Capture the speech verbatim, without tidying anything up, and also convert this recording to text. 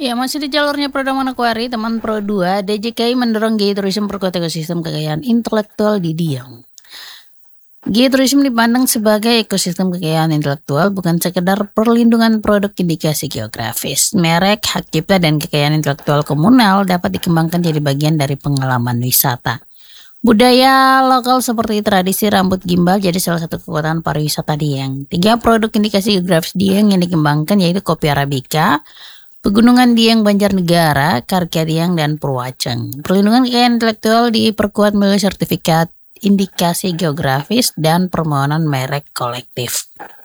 Ya, masih di jalurnya Pro dan Manokwari, teman Pro dua, D J K I mendorong geotourism perkuat ekosistem kekayaan intelektual di Dieng. Geotourism dipandang sebagai ekosistem kekayaan intelektual, bukan sekedar perlindungan produk indikasi geografis. Merek, hak cipta, dan kekayaan intelektual komunal dapat dikembangkan jadi bagian dari pengalaman wisata. Budaya lokal seperti tradisi rambut gimbal jadi salah satu kekuatan pariwisata Dieng. Tiga produk indikasi geografis Dieng yang dikembangkan yaitu kopi Arabica, Pegunungan Dieng Banjarnegara, Karkia Dieng, dan Purwaceng. Perlindungan kekayaan intelektual diperkuat melalui sertifikat indikasi geografis dan permohonan merek kolektif.